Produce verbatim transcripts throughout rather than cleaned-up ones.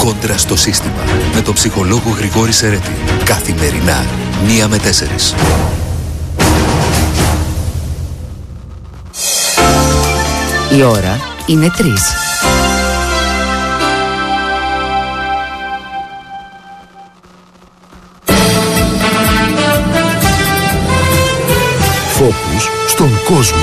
Κόντρα στο σύστημα. Με τον ψυχολόγο Γρηγόρη Σερέτη. Καθημερινά, μία με τέσσερις. Η ώρα είναι τρεις. Φόκους στον κόσμο.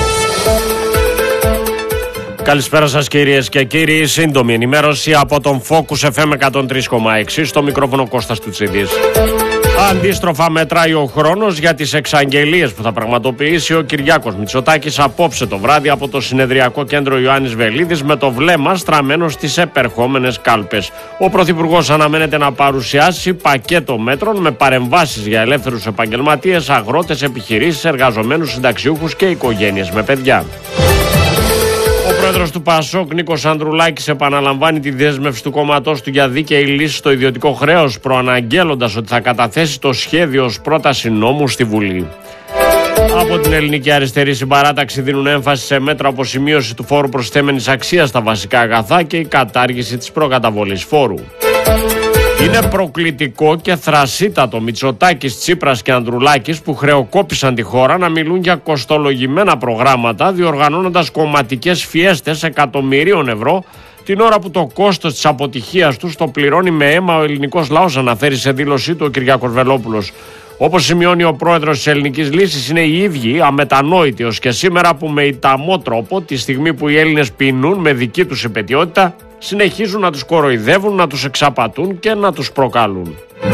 Καλησπέρα σας κυρίες και κύριοι. Σύντομη ενημέρωση από τον Focus εφ εμ εκατόν τρία κόμμα έξι. Στο μικρόφωνο Κώστας Τουτσίδης. Αντίστροφα μετράει ο χρόνος για τις εξαγγελίες που θα πραγματοποιήσει ο Κυριάκος Μητσοτάκης απόψε το βράδυ από το συνεδριακό κέντρο Ιωάννης Βελίδης, με το βλέμμα στραμμένο στις επερχόμενες κάλπες. Ο Πρωθυπουργός αναμένεται να παρουσιάσει πακέτο μέτρων με παρεμβάσεις για ελεύθερους επαγγελματίες, αγρότες, επιχειρήσεις, εργαζομένους, συνταξιούχους και οικογένειες με παιδιά. Ο πρόεδρος του ΠΑΣΟΚ, Νίκος Ανδρουλάκης, επαναλαμβάνει τη δέσμευση του κόμματός του για δίκαιη λύση στο ιδιωτικό χρέος, προαναγγέλλοντας ότι θα καταθέσει το σχέδιο ως πρόταση νόμου στη Βουλή. Από την Ελληνική Αριστερή Συμπαράταξη δίνουν έμφαση σε μέτρα όπως η μείωση του φόρου προσθέμενης αξίας στα βασικά αγαθά και η κατάργηση της προκαταβολής φόρου. Είναι προκλητικό και θρασίτατο Μητσοτάκης, Τσίπρας και Ανδρουλάκης, που χρεοκόπησαν τη χώρα, να μιλούν για κοστολογημένα προγράμματα, διοργανώνοντας κομματικές φιέστες εκατομμυρίων ευρώ, την ώρα που το κόστος της αποτυχίας τους το πληρώνει με αίμα ο ελληνικός λαός, αναφέρει σε δήλωσή του ο Κυριάκος Βελόπουλος. Όπως σημειώνει ο πρόεδρος της Ελληνικής Λύσης, είναι οι ίδιοι αμετανόητοι ως και σήμερα που με ηταμό τρόπο, τη στιγμή που οι Έλληνες πεινούν με δική τους υπαιτιότητα, συνεχίζουν να τους κοροϊδεύουν, να τους εξαπατούν και να τους προκαλούν.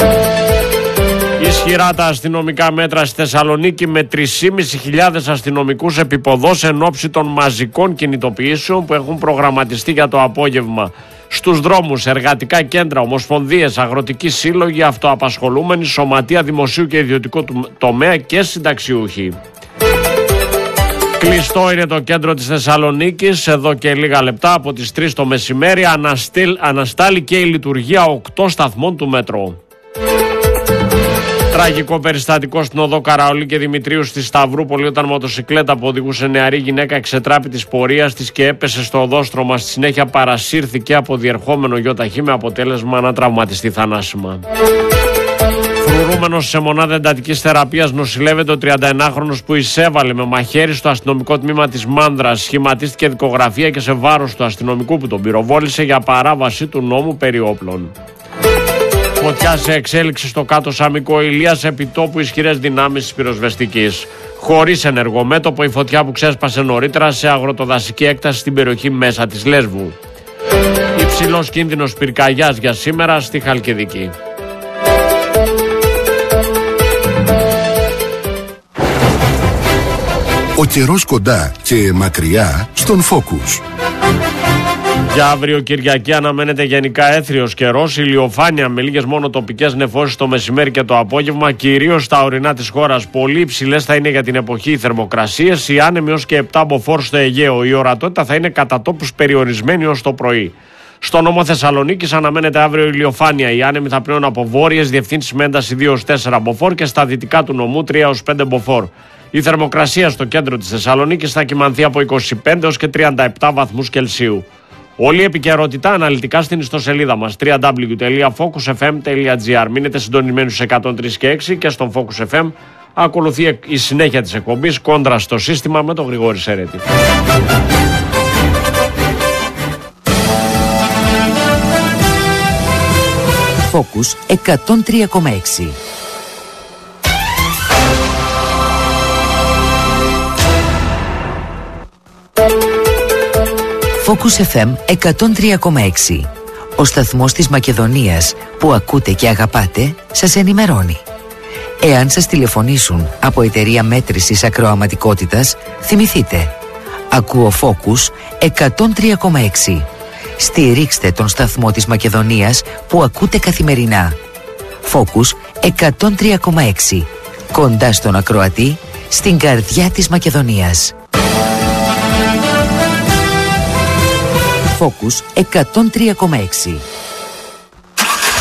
Ισχυρά τα αστυνομικά μέτρα στη Θεσσαλονίκη, με τρεις χιλιάδες πεντακόσιους αστυνομικούς επιποδός εν ώψη των μαζικών κινητοποιήσεων που έχουν προγραμματιστεί για το απόγευμα. Στους δρόμους, εργατικά κέντρα, ομοσπονδίες, αγροτικοί σύλλογοι, αυτοαπασχολούμενοι, σωματεία δημοσίου και ιδιωτικού τομέα και συνταξιούχοι. Κλειστό είναι το κέντρο της Θεσσαλονίκης εδώ και λίγα λεπτά. Από τις τρεις το μεσημέρι αναστήλ, αναστάλει και η λειτουργία οκτώ σταθμών του μετρό. Τραγικό περιστατικό στην οδό Καραολί και Δημητρίου στη Σταυρούπολη, όταν μοτοσικλέτα που οδηγούσε νεαρή γυναίκα εξετράπη της πορείας της και έπεσε στο οδόστρωμα. Στη συνέχεια παρασύρθηκε από διερχόμενο γιοταχή, με αποτέλεσμα να τραυματιστεί θανάσιμα. Φρουρούμενος σε μονάδα εντατικής θεραπείας νοσηλεύεται ο τριανταενάχρονος που εισέβαλε με μαχαίρι στο αστυνομικό τμήμα της Μάνδρας. Σχηματίστηκε δικογραφία και σε βάρος του αστυνομικού που τον πυροβόλησε για παράβαση του νόμου περί όπλων. Φωτιά σε εξέλιξη στο κάτω Σαμικό Ηλίας, επιτόπου ισχυρές δυνάμεις της πυροσβεστικής. Χωρίς ενεργομέτωπο η φωτιά που ξέσπασε νωρίτερα σε αγροτοδασική έκταση στην περιοχή μέσα της Λέσβου. Υψηλός κίνδυνος πυρκαγιάς για σήμερα στη Χαλκιδική. Ο καιρός κοντά και μακριά στον Focus. Για αύριο Κυριακή αναμένεται γενικά έθριος καιρός, ηλιοφάνεια με λίγες μόνο τοπικές νεφώσεις το μεσημέρι και το απόγευμα, κυρίως στα ορεινά της χώρας. Πολύ υψηλές θα είναι για την εποχή οι θερμοκρασίες, οι άνεμοι ως και επτά μποφόρ στο Αιγαίο. Η ορατότητα θα είναι κατά τόπους περιορισμένη ως το πρωί. Στο νόμο Θεσσαλονίκης αναμένεται αύριο ηλιοφάνεια. Οι άνεμοι θα πλέουν από βόρειες διευθύνσεις με ένταση δύο έως τέσσερα μποφόρ και στα δυτικά του νομού τρία έως πέντε μποφόρ. Η θερμοκρασία στο κέντρο της Θεσσαλονίκης θα κυμανθεί από είκοσι πέντε έως και τριάντα επτά βαθμούς Κελσίου. Όλη η επικαιρότητα αναλυτικά στην ιστοσελίδα μας double-u double-u double-u τελεία focus f m τελεία g r. Μείνετε συντονισμένοι στους εκατόν τρία και έξι και στον Focus εφ εμ ακολουθεί η συνέχεια της εκπομπής Κόντρα στο σύστημα με τον Γρηγόρη Σερέτη. Focus εκατόν τρία κόμμα έξι. Focus εφ εμ εκατόν τρία κόμμα έξι. Ο σταθμός της Μακεδονίας που ακούτε και αγαπάτε σας ενημερώνει. Εάν σας τηλεφωνήσουν από εταιρεία μέτρησης ακροαματικότητας, θυμηθείτε. Ακούω Focus εκατόν τρία κόμμα έξι. Στηρίξτε τον σταθμό της Μακεδονίας που ακούτε καθημερινά. Focus εκατόν τρία κόμμα έξι. Κοντά στον ακροατή, στην καρδιά της Μακεδονίας. Focus εκατόν τρία κόμμα έξι.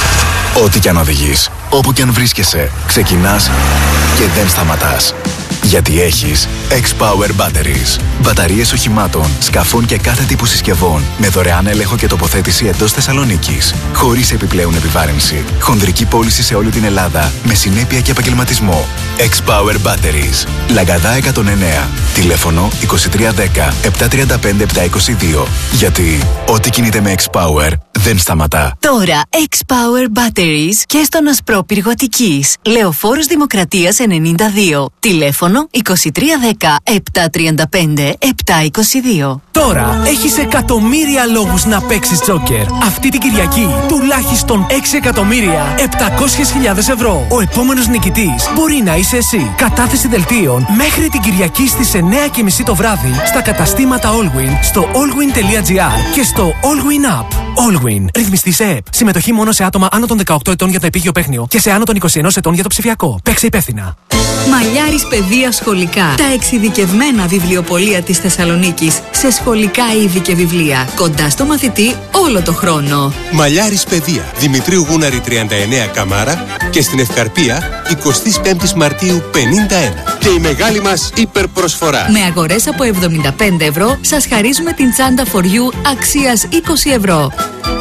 Ό,τι κι αν οδηγείς, όπου κι αν βρίσκεσαι, ξεκινάς και δεν σταματάς. Γιατί έχεις X-Power Batteries. Μπαταρίες οχημάτων, σκαφών και κάθε τύπου συσκευών με δωρεάν έλεγχο και τοποθέτηση εντός Θεσσαλονίκης. Χωρίς επιπλέον επιβάρυνση. Χονδρική πώληση σε όλη την Ελλάδα με συνέπεια και επαγγελματισμό. X-Power Batteries. Λαγκαδά εκατόν εννέα. Τηλέφωνο είκοσι τρία δέκα επτακόσια τριάντα πέντε επτακόσια είκοσι δύο. Γιατί ό,τι κινείται με X-Power δεν σταματά. Τώρα X-Power Batteries και στον Ασπρόπυργο Αττικής. Λεωφόρος Δημοκρατίας ενενήντα δύο. Τηλέφωνο είκοσι τρία δέκα επτακόσια τριάντα πέντε επτακόσια είκοσι δύο. Τώρα έχεις εκατομμύρια λόγους να παίξεις τζόκερ. Αυτή την Κυριακή τουλάχιστον έξι εκατομμύρια επτακόσιες χιλιάδες ευρώ. Ο επόμενος νικητής μπορεί να είσαι εσύ. Κατάθεση δελτίων μέχρι την Κυριακή στις εννέα και μισή το βράδυ στα καταστήματα Allwin, στο allwin τελεία gr και στο Allwin App. Allwin. Ρυθμιστή σε ΕΠ. Συμμετοχή μόνο σε άτομα άνω των δεκαοκτώ ετών για το επίγειο παίχνιο και σε άνω των είκοσι ένα ετών για το ψηφιακό. Παίξε υπεύθυνα. Μαλλιάρης Παιδεία Σχολικά. Τα εξειδικευμένα βιβλιοπωλεία της Θεσσαλονίκης σε σχολικά είδη και βιβλία. Κοντά στο μαθητή όλο το χρόνο. Μαλλιάρης Παιδεία. Δημητρίου Γούναρη τριάντα εννέα Καμάρα και στην Ευκαρπία εικοστή πέμπτη Μαρτίου πενήντα ένα. Και η μεγάλη μας υπερπροσφορά. Με αγορές από εβδομήντα πέντε ευρώ σας χαρίζουμε την τσάντα φοριού αξίας είκοσι ευρώ.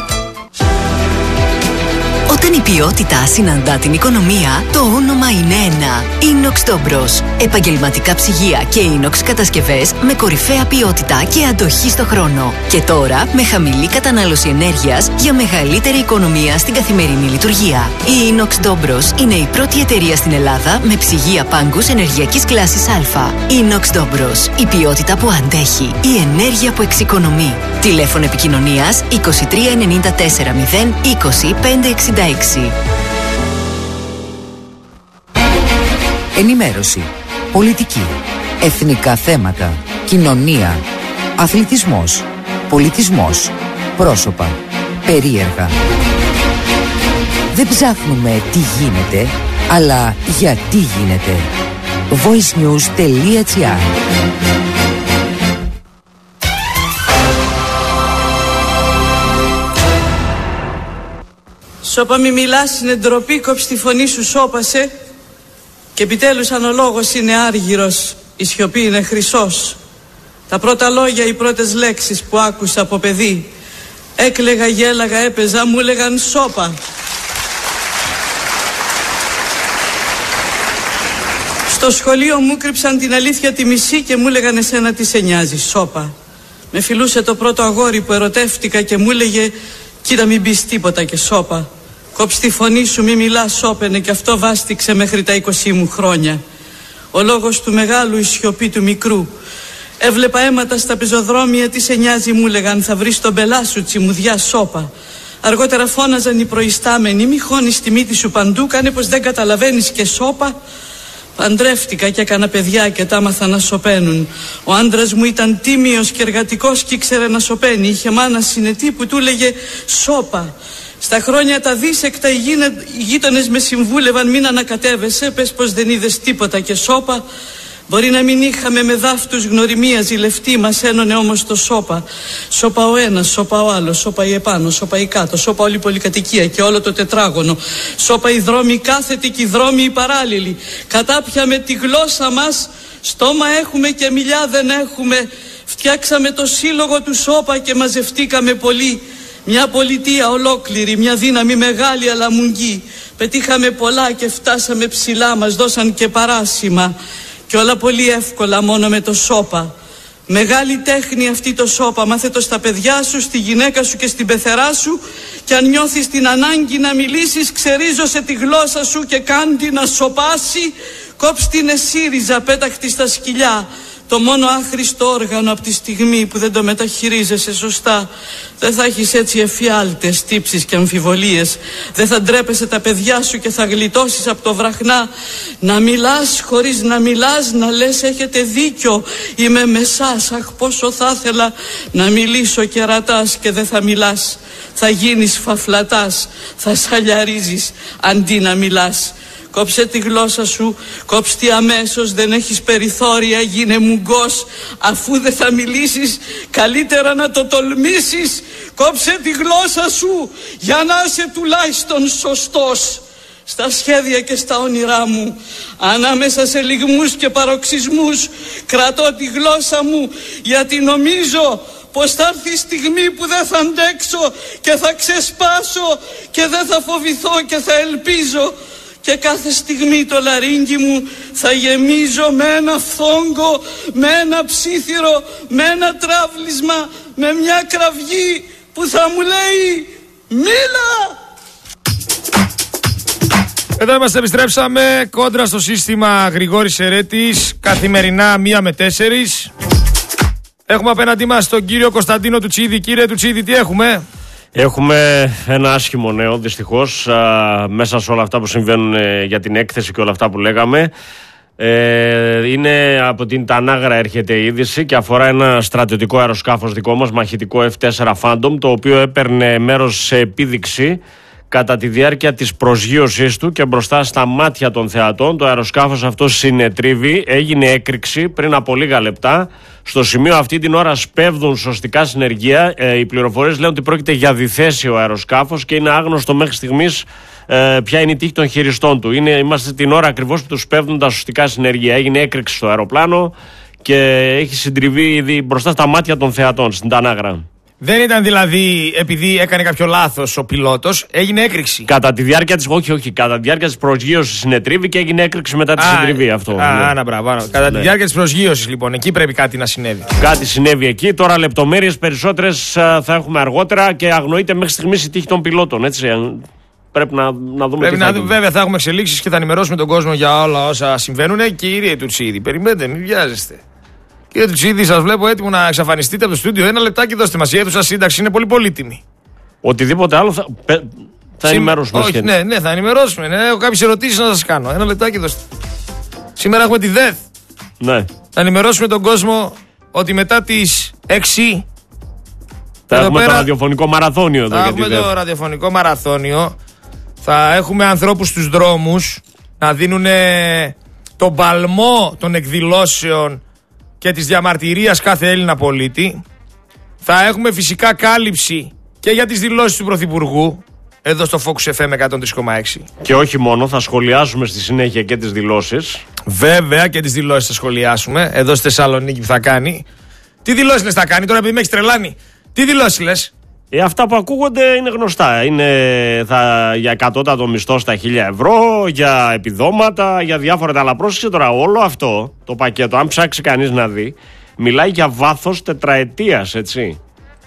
Όταν η ποιότητα συναντά την οικονομία, το όνομα είναι ένα. Inox Dobros. Επαγγελματικά ψυγεία και inox κατασκευές με κορυφαία ποιότητα και αντοχή στο χρόνο. Και τώρα με χαμηλή κατανάλωση ενέργειας για μεγαλύτερη οικονομία στην καθημερινή λειτουργία. Η Inox Dobros είναι η πρώτη εταιρεία στην Ελλάδα με ψυγεία πάγκους ενεργειακής κλάσης Α. Inox Dobros. Η ποιότητα που αντέχει. Η ενέργεια που εξοικονομεί. Τηλέφωνο επικοινωνίας είκοσι τρία ενενήντα τέσσερα μηδέν είκοσι πέντε εξήντα έξι. Ενημέρωση, πολιτική, εθνικά θέματα, κοινωνία, αθλητισμός, πολιτισμός, πρόσωπα, περίεργα. Δεν ψάχνουμε τι γίνεται, αλλά γιατί γίνεται. voicenews τελεία gr. Σώπα μη μιλάς, είναι ντροπή, κόψει τη φωνή σου, σώπασε. Και επιτέλους αν ο λόγος είναι άργυρος, η σιωπή είναι χρυσός. Τα πρώτα λόγια, οι πρώτες λέξεις που άκουσα από παιδί, έκλαιγα, γέλαγα, έπαιζα, μου έλεγαν σώπα. Στο σχολείο μου κρύψαν την αλήθεια τη μισή και μου έλεγαν εσένα τι σε νοιάζει, σώπα. Με φιλούσε το πρώτο αγόρι που ερωτεύτηκα και μου έλεγε κοίτα μην πεις τίποτα και σώπα. Κόψει τη φωνή σου, μη μιλάς, σώπαινε, και αυτό βάστηξε μέχρι τα είκοσι μου χρόνια. Ο λόγος του μεγάλου, η σιωπή του μικρού. Έβλεπα αίματα στα πεζοδρόμια, τι σε νοιάζει, μου λέγαν, θα βρεις τον πελά σου, τσιμουδιά, σώπα. Αργότερα φώναζαν οι προϊστάμενοι, μη χώνεις τη μύτη σου παντού, κάνε πως δεν καταλαβαίνεις και σώπα. Παντρεύτηκα και έκανα παιδιά και τα άμαθα να σωπαίνουν. Ο άντρας μου ήταν τίμιος και εργατικός και ήξερε να σωπαίνει. Είχε μάνα συνετή που του έλεγε σώπα. Στα χρόνια τα δίσεκτα οι γείτονες με συμβούλευαν μην ανακατεύεσαι, πες πως δεν είδες τίποτα και σώπα. Μπορεί να μην είχαμε με δάφτους γνωριμία ζηλευτή, μας ένωνε όμως το σώπα. Σώπα ο ένας, σώπα ο άλλος, σώπα η επάνω, σώπα η κάτω, σώπα όλη η πολυκατοικία και όλο το τετράγωνο. Σώπα οι δρόμοι κάθετοι και οι δρόμοι οι παράλληλοι. Κατάπιαμε τη γλώσσα μας, στόμα έχουμε και μιλιά δεν έχουμε. Φτιάξαμε το σύλλογο του σώπα και μαζευτήκαμε πολύ. Μια πολιτεία ολόκληρη, μια δύναμη μεγάλη αλλά μουγγή. Πετύχαμε πολλά και φτάσαμε ψηλά, μας δώσαν και παράσημα. Και όλα πολύ εύκολα μόνο με το σώπα. Μεγάλη τέχνη αυτή το σώπα. Μάθε το στα παιδιά σου, στη γυναίκα σου και στην πεθερά σου. Και αν νιώθεις την ανάγκη να μιλήσεις, ξερίζωσε τη γλώσσα σου και κάντι να σωπάσει. Κόψ' την εσύριζα, πέταχτη στα σκυλιά. Το μόνο άχρηστο όργανο από τη στιγμή που δεν το μεταχειρίζεσαι σωστά. Δεν θα έχεις έτσι εφιάλτες, τύψεις και αμφιβολίες. Δεν θα ντρέπεσαι τα παιδιά σου και θα γλιτώσεις από το βραχνά. Να μιλάς χωρίς να μιλάς, να λες έχετε δίκιο, είμαι με σας. Αχ πόσο θα ήθελα να μιλήσω και ρατάς και δεν θα μιλάς. Θα γίνεις φαφλατάς, θα σαλιαρίζεις αντί να μιλάς. Κόψε τη γλώσσα σου, κόψε τη αμέσως, δεν έχεις περιθώρια, γίνε μουγκός. Αφού δεν θα μιλήσεις, καλύτερα να το τολμήσεις. Κόψε τη γλώσσα σου, για να είσαι τουλάχιστον σωστός. στα σχέδια και στα όνειρά μου. Ανάμεσα σε λυγμούς και παροξισμούς κρατώ τη γλώσσα μου, γιατί νομίζω πως θα έρθει η στιγμή που δεν θα αντέξω και θα ξεσπάσω και δεν θα φοβηθώ και θα ελπίζω. Και κάθε στιγμή το λαρύγγι μου θα γεμίζω με ένα φθόγκο, με ένα ψήθυρο, με ένα τραύλισμα, με μια κραυγή που θα μου λέει «Μίλα!». Εδώ είμαστε, επιστρέψαμε κόντρα στο σύστημα Γρηγόρης Ερέτης, καθημερινά μία με τέσσερις. Έχουμε απέναντί μας τον κύριο Κωνσταντίνο Τουτσίδη. Κύριε Τουτσίδη, τι έχουμε? Έχουμε ένα άσχημο νέο, δυστυχώς, α, μέσα σε όλα αυτά που συμβαίνουν ε, για την έκθεση και όλα αυτά που λέγαμε. Ε, είναι από την Τανάγρα έρχεται η είδηση και αφορά ένα στρατιωτικό αεροσκάφος δικό μας, μαχητικό εφ φορ Phantom, το οποίο έπαιρνε μέρος σε επίδειξη κατά τη διάρκεια της προσγείωσής του και μπροστά στα μάτια των θεατών. Το αεροσκάφος αυτό συνετρίβει, έγινε έκρηξη πριν από λίγα λεπτά. Στο σημείο αυτή την ώρα σπέβδουν σωστικά συνεργεία. Ε, οι πληροφορίες λένε ότι πρόκειται για διθέσιο αεροσκάφος και είναι άγνωστο μέχρι στιγμής ε, ποια είναι η τύχη των χειριστών του. Είναι, είμαστε την ώρα ακριβώς που τους σπέβδουν τα σωστικά συνεργεία. Έγινε έκρηξη στο αεροπλάνο και έχει συντριβεί ήδη μπροστά στα μάτια των θεατών στην Τανάγρα. Δεν ήταν δηλαδή επειδή έκανε κάποιο λάθος ο πιλότος, έγινε έκρηξη. Κατά τη διάρκεια της, όχι, όχι, κατά τη διάρκεια της προσγείωσης συνετρίβει και έγινε έκρηξη μετά τη συντριβή αυτό. Α, ναι. μπράβο. Κατά ναι. τη διάρκεια της προσγείωσης λοιπόν, εκεί πρέπει κάτι να συνέβη. Κάτι συνέβη εκεί. Τώρα λεπτομέρειες περισσότερες θα έχουμε αργότερα και αγνοείται μέχρι στιγμής η τύχη των πιλότων. Έτσι. Πρέπει να, να δούμε πρέπει τι να θα δούμε. Βέβαια θα έχουμε εξελίξεις και θα ενημερώσουμε τον κόσμο για όλα όσα συμβαίνουν. Κύριε Τουτσίδη, περιμένετε, μην βιάζεστε. Κύριε Τουτσίδη, σας βλέπω έτοιμο να εξαφανιστείτε από το στούντιο. Ένα λεπτάκι δώστε μας. Η αίθουσα σύνταξη είναι πολύ πολύτιμη. Οτιδήποτε άλλο θα, θα Συμ... ενημερώσουμε. Όχι, ναι, ναι, θα ενημερώσουμε. Ναι, έχω κάποιες ερωτήσεις να σας κάνω. Ένα λεπτάκι δώστε. Σήμερα έχουμε τη ΔΕΘ. Ναι. Θα ενημερώσουμε τον κόσμο ότι μετά τις έξι. Θα έχουμε πέρα, το ραδιοφωνικό μαραθώνιο εδώ. Θα έχουμε το ΔΕΘ. ραδιοφωνικό μαραθώνιο. Θα έχουμε ανθρώπους στους δρόμους να δίνουν τον παλμό των εκδηλώσεων και της διαμαρτυρίας κάθε Έλληνα πολίτη. Θα έχουμε φυσικά κάλυψη και για τις δηλώσεις του Πρωθυπουργού εδώ στο Focus εφ εμ εκατόν τρία κόμμα έξι. Και όχι μόνο, θα σχολιάσουμε στη συνέχεια και τις δηλώσεις. Βέβαια και τις δηλώσεις θα σχολιάσουμε εδώ στη Θεσσαλονίκη που θα κάνει. Τι δηλώσεις λες θα κάνει τώρα, επειδή με έχεις τρελάνει? Τι δηλώσεις λες? Ε, αυτά που ακούγονται είναι γνωστά. Είναι θα, για εκατότατο μισθό στα χίλια ευρώ, για επιδόματα, για διάφορα. Αλλά πρόσεξε τώρα, όλο αυτό το πακέτο, αν ψάξει κανείς να δει, μιλάει για βάθος τετραετίας, έτσι.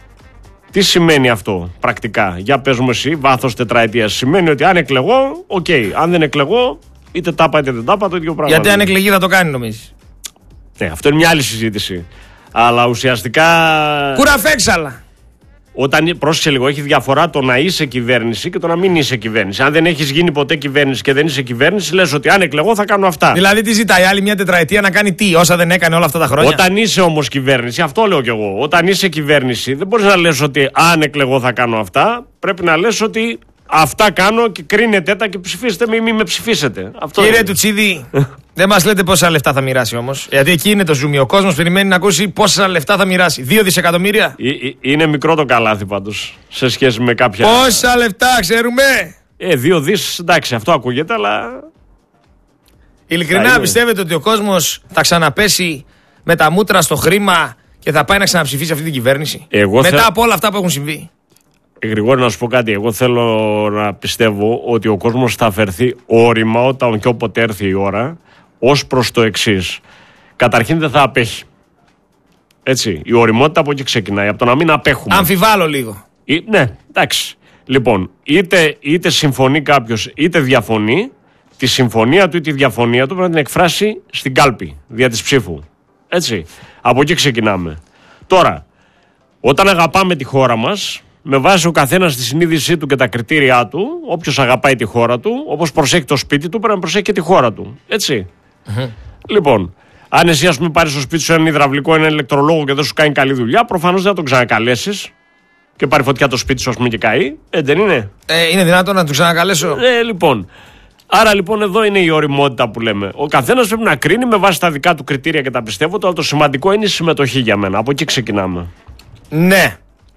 Τι σημαίνει αυτό πρακτικά? Για πες μου εσύ, βάθος τετραετίας. Σημαίνει ότι αν εκλεγώ, οκ. Okay. Αν δεν εκλεγώ, είτε τάπα είτε δεν τάπα, το ίδιο πράγμα. Γιατί αν εκλεγεί θα το κάνει, νομίζεις? Ναι, αυτό είναι μια άλλη συζήτηση. Αλλά ουσιαστικά. Κουραφέξαλα. Όταν, πρόσεξε λίγο, έχει διαφορά το να είσαι κυβέρνηση και το να μην είσαι κυβέρνηση. Αν δεν έχεις γίνει ποτέ κυβέρνηση και δεν είσαι κυβέρνηση, λες ότι αν εκλεγώ θα κάνω αυτά. Δηλαδή, τι ζητάει άλλη μια τετραετία να κάνει τι, όσα δεν έκανε όλα αυτά τα χρόνια? Όταν είσαι όμως κυβέρνηση, αυτό λέω κι εγώ. Όταν είσαι κυβέρνηση, δεν μπορείς να λες ότι αν εκλεγώ θα κάνω αυτά. Πρέπει να λες ότι αυτά κάνω και κρίνετε τα και ψηφίστε με ή μη με ψηφίσετε. Αυτό Κύριε είναι. Τουτσίδη, δεν μας λέτε πόσα λεφτά θα μοιράσει όμως. Γιατί εκεί είναι το ζουμί. Ο κόσμος περιμένει να ακούσει πόσα λεφτά θα μοιράσει. Δύο δισεκατομμύρια. Ε, ε, είναι μικρό το καλάθι πάντως σε σχέση με κάποια. Πόσα λεφτά ξέρουμε? Ε, δύο δις, εντάξει, αυτό ακούγεται, αλλά. Ειλικρινά πιστεύετε ότι ο κόσμος θα ξαναπέσει με τα μούτρα στο χρήμα και θα πάει να ξαναψηφίσει αυτή την κυβέρνηση? Εγώ μετά θε... από όλα αυτά που έχουν συμβεί. Γρηγόρη, να σου πω κάτι. Εγώ θέλω να πιστεύω ότι ο κόσμος θα φερθεί όρημα όταν και όποτε έρθει η ώρα, ως προς το εξής. Καταρχήν δεν θα απέχει. Έτσι. Η οριμότητα από εκεί ξεκινάει. Από το να μην απέχουμε. Αμφιβάλλω λίγο. Ή, ναι, εντάξει. Λοιπόν, είτε, είτε συμφωνεί κάποιος είτε διαφωνεί, τη συμφωνία του ή τη διαφωνία του πρέπει να την εκφράσει στην κάλπη δια της ψήφου. Έτσι. Από εκεί ξεκινάμε. Τώρα, όταν αγαπάμε τη χώρα μας, με βάση ο καθένας τη συνείδησή του και τα κριτήριά του, όποιος αγαπάει τη χώρα του, όπως προσέχει το σπίτι του, πρέπει να προσέχει και τη χώρα του. Έτσι. Mm-hmm. Λοιπόν, αν εσύ, ας πούμε, πάρεις στο σπίτι σου έναν υδραυλικό, έναν ηλεκτρολόγο και δεν σου κάνει καλή δουλειά, προφανώς δεν θα τον ξανακαλέσεις και πάρει φωτιά το σπίτι σου, ας πούμε, και καεί. Ε, δεν είναι. Ε, είναι δυνατόν να τον ξανακαλέσω? Ε, λοιπόν. Άρα λοιπόν εδώ είναι η ωριμότητα που λέμε. Ο καθένας πρέπει να κρίνει με βάση τα δικά του κριτήρια και τα πιστεύω, αλλά το σημαντικό είναι η συμμετοχή για μένα. Από εκεί ξεκινάμε. Ναι.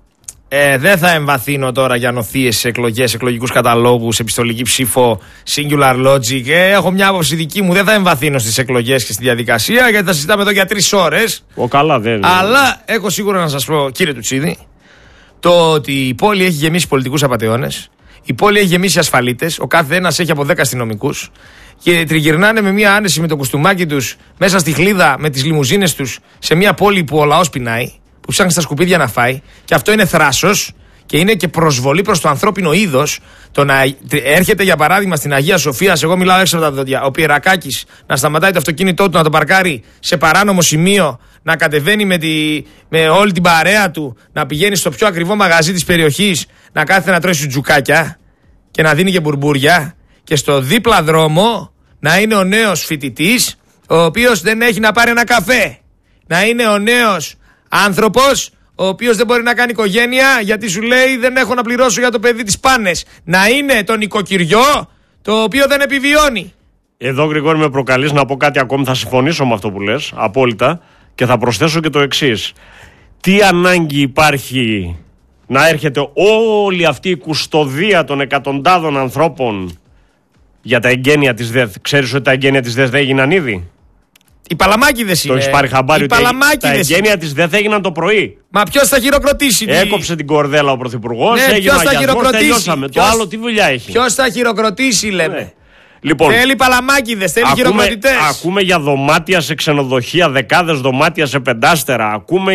Ε, δεν θα εμβαθύνω τώρα για νοθείες εκλογές, εκλογικούς καταλόγους, επιστολική ψήφο, singular logic. Ε, έχω μια άποψη δική μου. Δεν θα εμβαθύνω στις εκλογές και στη διαδικασία, γιατί θα συζητάμε εδώ για τρεις ώρες. Ο καλά δεν είναι. Αλλά έχω σίγουρα να σας πω, κύριε Τουτσίδη, το ότι η πόλη έχει γεμίσει πολιτικούς απατεώνες, η πόλη έχει γεμίσει ασφαλίτες, ο κάθε ένας έχει από δέκα αστυνομικούς και τριγυρνάνε με μια άνεση με το κουστούμάκι τους μέσα στη χλίδα με τις λιμουζίνες τους σε μια πόλη που ο λαός πεινάει, που ψάχνει στα σκουπίδια να φάει, και αυτό είναι θράσος και είναι και προσβολή προς το ανθρώπινο είδος. Το να έρχεται για παράδειγμα στην Αγία Σοφία, εγώ μιλάω έξω από τα δόντια, ο Πιερακάκης να σταματάει το αυτοκίνητό του, να το παρκάρει σε παράνομο σημείο, να κατεβαίνει με, τη, με όλη την παρέα του, να πηγαίνει στο πιο ακριβό μαγαζί της περιοχής, να κάθεται να τρώει σουτζουκάκια και να δίνει και μπουρμπούρια, και στο δίπλα δρόμο να είναι ο νέος φοιτητής, ο οποίος δεν έχει να πάρει ένα καφέ. Να είναι ο νέος άνθρωπος, ο οποίος δεν μπορεί να κάνει οικογένεια γιατί σου λέει δεν έχω να πληρώσω για το παιδί τις πάνες. Να είναι το νοικοκυριό το οποίο δεν επιβιώνει. Εδώ, Γρηγόρη, με προκαλείς να πω κάτι ακόμη. Θα συμφωνήσω με αυτό που λες απόλυτα και θα προσθέσω και το εξής. Τι ανάγκη υπάρχει να έρχεται όλη αυτή η κουστοδία των εκατοντάδων ανθρώπων για τα εγγένεια της ΔΕΘ? Ξέρεις ότι τα εγγένεια της ΔΕΘ έγιναν ήδη? Οι παλαμάκιδες είναι. Το έχεις πάρει χαμπάρι ότι τα εγγένεια της ΔΕΘ έγιναν το πρωί? Μα ποιος θα χειροκροτήσει? Έκοψε την κορδέλα ο Πρωθυπουργός, ναι, έγινε αγιασμός, τελειώσαμε. Ποιος... Το άλλο τι δουλειά έχει? Ποιος θα χειροκροτήσει, λέμε? Ναι. Λοιπόν, θέλει παλαμάκιδες, θέλει ακούμε, χειροκροτητές. Ακούμε για δωμάτια σε ξενοδοχεία, δεκάδες δωμάτια σε πεντάστερα. Ακούμε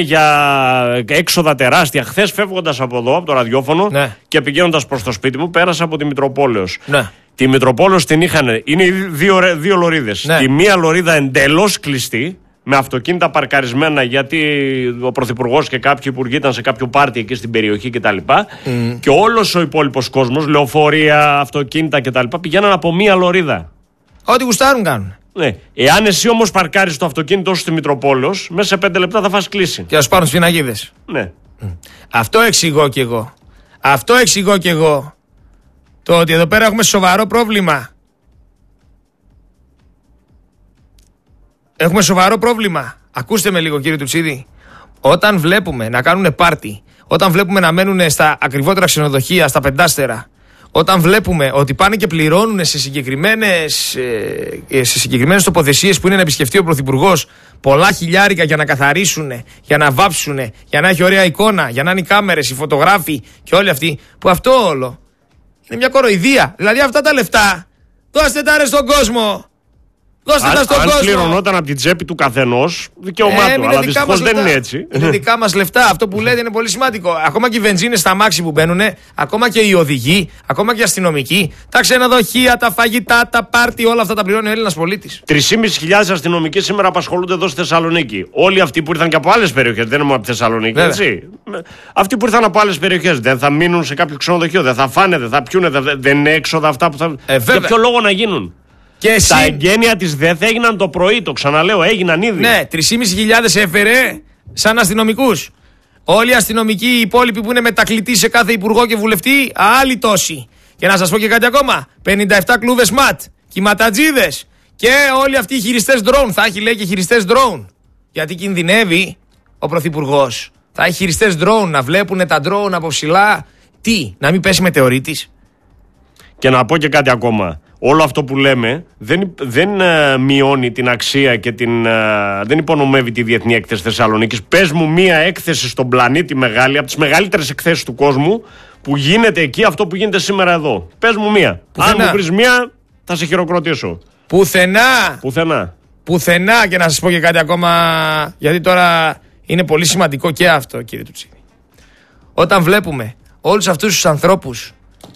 για έξοδα τεράστια. Χθες φεύγοντας από εδώ, από το ραδιόφωνο, ναι, και πηγαίνοντας προς το σπίτι μου, πέρασα από τη Μητροπόλεως. Ναι. Τη Μητροπόλεως την είχαν, είναι δύο, δύο λωρίδες. Ναι. Τη μία λωρίδα εντελώς κλειστή, με αυτοκίνητα παρκαρισμένα, γιατί ο Πρωθυπουργός και κάποιοι υπουργοί ήταν σε κάποιο πάρτι εκεί στην περιοχή κτλ. Mm. Και όλος ο υπόλοιπος κόσμος, λεωφορεία, αυτοκίνητα κτλ., πηγαίναν από μία λωρίδα. Ό,τι γουστάρουν κάνουν. Ναι. Εάν εσύ όμως παρκάρεις το αυτοκίνητό σου στη Μητροπόλεως, μέσα σε πέντε λεπτά θα φας κλίση. Και θα σου πάρουν σφιναγίδες. Ναι. Mm. Αυτό εξηγώ κι εγώ. Αυτό εξηγώ κι εγώ. Το ότι εδώ πέρα έχουμε σοβαρό πρόβλημα. Έχουμε σοβαρό πρόβλημα. Ακούστε με λίγο, κύριε Τουτσίδη. Όταν βλέπουμε να κάνουν πάρτι, όταν βλέπουμε να μένουν στα ακριβότερα ξενοδοχεία, στα πεντάστερα, όταν βλέπουμε ότι πάνε και πληρώνουν σε συγκεκριμένες, σε συγκεκριμένες τοποθεσίες που είναι να επισκεφτεί ο Πρωθυπουργός πολλά χιλιάρικα για να καθαρίσουν, για να βάψουν, για να έχει ωραία εικόνα, για να είναι οι κάμερες, οι φωτογράφοι και όλοι αυτοί, που αυτό όλο είναι μια κοροϊδία. Δηλαδή αυτά τα λεφτά δώστε τα ρε στον κόσμο. Δώστε αν, τα στον αν κόσμο. πληρωνόταν από την τσέπη του καθενός, δικαιωμά ε, του. Αλλά δυστυχώς δεν είναι έτσι. Είναι δικά μας λεφτά. Αυτό που λέτε είναι πολύ σημαντικό. Ακόμα και οι βενζίνες στα αμάξι που μπαίνουν, ακόμα και οι οδηγοί, ακόμα και οι αστυνομικοί, τα ξενοδοχεία, τα φαγητά, τα πάρτι, όλα αυτά τα πληρώνει ο Έλληνας πολίτης. τρεις χιλιάδες πεντακόσιοι αστυνομικοί σήμερα απασχολούνται εδώ στη Θεσσαλονίκη. Όλοι αυτοί που ήρθαν και από άλλες περιοχές, δεν είναι μόνο από τη Θεσσαλονίκη, έτσι. Αυτοί που ήρθαν από άλλες περιοχές δεν θα μείνουν σε κάποιο ξενοδοχείο, δεν θα φάνε, δεν θα πιούνε, δεν είναι έξοδα αυτά που θα. Ε, Για ποιο λόγο να γίνουν? Και εσύ... Τα εγγένεια της ΔΕΘ έγιναν το πρωί, το ξαναλέω, έγιναν ήδη. Ναι, τρεις χιλιάδες πεντακόσιοι έφερε σαν αστυνομικούς. Όλοι οι αστυνομικοί, οι υπόλοιποι που είναι μετακλητοί σε κάθε υπουργό και βουλευτή, άλλοι τόσοι. Και να σας πω και κάτι ακόμα. πενήντα επτά κλούβες ματ, κυματατζίδες και όλοι αυτοί οι χειριστές drone. Θα έχει λέει και χειριστές drone. Γιατί κινδυνεύει ο Πρωθυπουργός. Θα έχει χειριστές drone να βλέπουν τα drone από ψηλά. Τι, να μην πέσει μετεωρίτης? Και να πω και κάτι ακόμα. Όλο αυτό που λέμε δεν, δεν uh, μειώνει την αξία και την, uh, δεν υπονομεύει τη Διεθνή Έκθεση Θεσσαλονίκης. Πες μου μία έκθεση στον πλανήτη μεγάλη, από τις μεγαλύτερες εκθέσεις του κόσμου, που γίνεται εκεί αυτό που γίνεται σήμερα εδώ. Πες μου μία. Πουθενά. Αν μου βρεις μία, θα σε χειροκροτήσω. Πουθενά. Πουθενά. Πουθενά. Και να σας πω και κάτι ακόμα, γιατί τώρα είναι πολύ σημαντικό και αυτό, κύριε Τουτσίδη. Όταν βλέπουμε όλους αυτούς τους ανθρώπους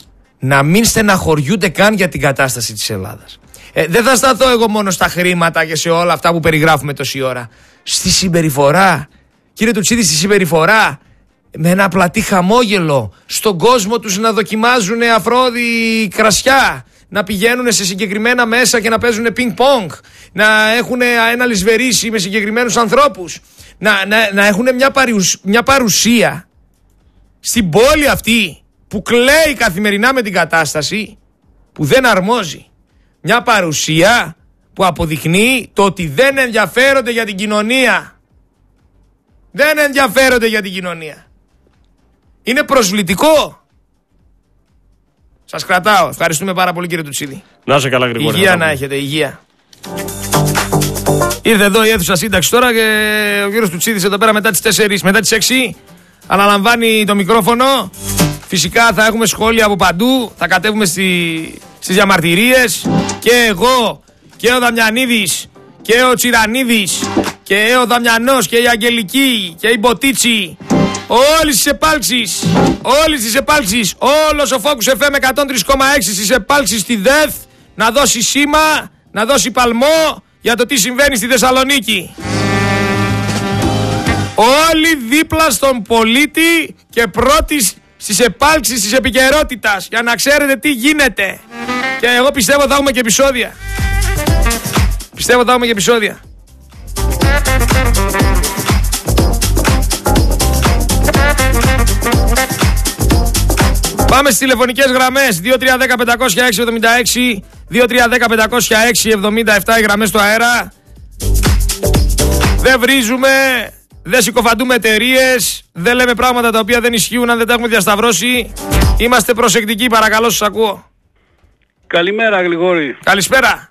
να μην στεναχωριούνται καν για την κατάσταση της Ελλάδας. Ε, δεν θα σταθώ εγώ μόνο στα χρήματα και σε όλα αυτά που περιγράφουμε τόση ώρα. Στη συμπεριφορά, κύριε Τουτσίδη, στη συμπεριφορά, με ένα πλατή χαμόγελο, στον κόσμο τους να δοκιμάζουν αφρόδι κρασιά, να πηγαίνουν σε συγκεκριμένα μέσα και να παίζουν πινκ-πονγκ, να έχουν ένα λησβερίσι με συγκεκριμένους ανθρώπους, να, να, να έχουν μια, παρουσ, μια παρουσία στην πόλη αυτή που κλαίει καθημερινά με την κατάσταση, που δεν αρμόζει. Μια παρουσία που αποδεικνύει το ότι δεν ενδιαφέρονται για την κοινωνία. Δεν ενδιαφέρονται για την κοινωνία. Είναι προσβλητικό. Σας κρατάω. Ευχαριστούμε πάρα πολύ κύριε Τουτσίδη. Να σε καλά Γρηγόρη. Υγεία να έχετε, υγεία. Ήρθε εδώ η αίθουσα σύνταξη τώρα και ο κύριος Τουτσίδης εδώ πέρα μετά τις τέσσερις, μετά τις έξι αναλαμβάνει το μικρόφωνο. Φυσικά θα έχουμε σχόλια από παντού, θα κατέβουμε στη, στις διαμαρτυρίες και εγώ και ο Δαμιανίδης και ο Τσιρανίδης και ο Δαμιανός και η Αγγελική και η Μποτίτσι. Όλοι στις επάλξεις, όλοι στις επάλξεις, όλος ο Focus εφ εμ εκατόν τρία κόμμα έξι στις επάλξεις στη ΔΕΘ να δώσει σήμα, να δώσει παλμό για το τι συμβαίνει στη Θεσσαλονίκη. Όλοι δίπλα στον πολίτη και πρώτη στις επάλξεις της επικαιρότητας για να ξέρετε τι γίνεται. Και εγώ πιστεύω θα έχουμε και επεισόδια. Πιστεύω θα έχουμε και επεισόδια. Πάμε στις τηλεφωνικές γραμμές δύο τρία ένα μηδέν πέντε μηδέν έξι εβδομήντα έξι, δύο τρία ένα μηδέν πέντε μηδέν έξι εβδομήντα επτά οι γραμμές στο αέρα. Δεν βρίζουμε, δεν συκοφαντούμε εταιρείες, δεν λέμε πράγματα τα οποία δεν ισχύουν αν δεν τα έχουμε διασταυρώσει. Είμαστε προσεκτικοί, παρακαλώ, σας ακούω. Καλημέρα Γρηγόρη. Καλησπέρα.